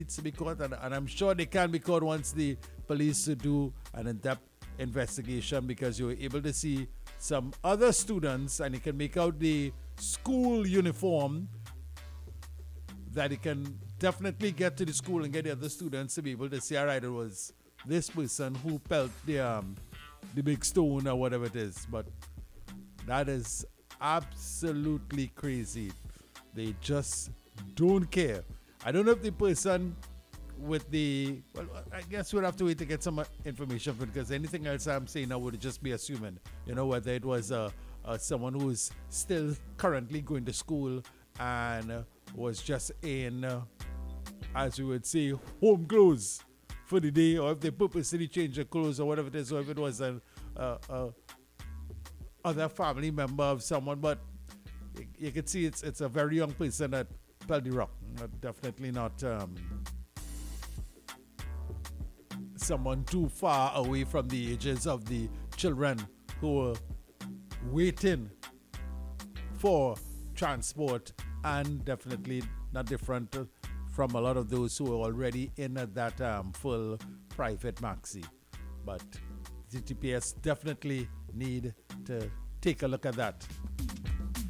needs to be caught, and I'm sure they can be caught once the police do an in-depth investigation, because you were able to see some other students and you can make out the school uniform, that you can definitely get to the school and get the other students to be able to say, all right, it was this person who pelt the big stone or whatever it is. But that is absolutely crazy. They just don't care. I don't know if the person with the, well, I guess we'll have to wait to get some information, because anything else I'm saying I would just be assuming, whether it was someone who's still currently going to school and was just in, as we would say, home clothes for the day, or if they purposely changed their clothes or whatever it is, or if it was an other family member of someone. But you can see it's a very young person that fell the rock. Definitely not someone too far away from the ages of the children who were waiting for transport, and definitely not different from a lot of those who are already in that full private maxi. But GTPS definitely need to take a look at that.